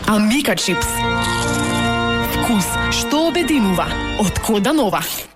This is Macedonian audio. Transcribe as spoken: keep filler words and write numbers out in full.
Амбика чипс. Вкус што обединува. Од Кода Нова.